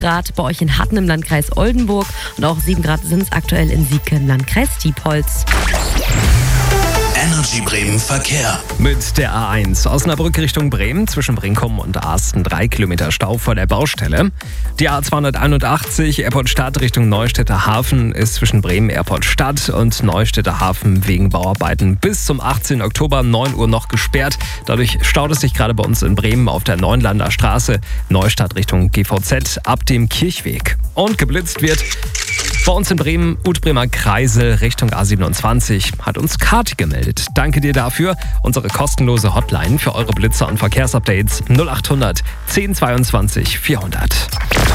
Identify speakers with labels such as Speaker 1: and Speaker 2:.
Speaker 1: Grad bei euch in Hatten im Landkreis Oldenburg und auch 7 Grad sind es aktuell in Sieke im Landkreis Diepholz.
Speaker 2: Energy Bremen Verkehr.
Speaker 3: Mit der A1 Osnabrück Richtung Bremen zwischen Brinkum und Asten 3 Kilometer Stau vor der Baustelle. Die A281 Airport Stadt Richtung Neustädter Hafen ist zwischen Bremen Airport Stadt und Neustädter Hafen wegen Bauarbeiten bis zum 18. Oktober 9 Uhr noch gesperrt. Dadurch staut es sich gerade bei uns in Bremen auf der Neunlander Straße Neustadt Richtung GVZ ab dem Kirchweg. Und geblitzt wird bei uns in Bremen, Utbremer Kreisel Richtung A27, hat uns Kati gemeldet. Danke dir dafür. Unsere kostenlose Hotline für eure Blitzer und Verkehrsupdates 0800 10 22 400.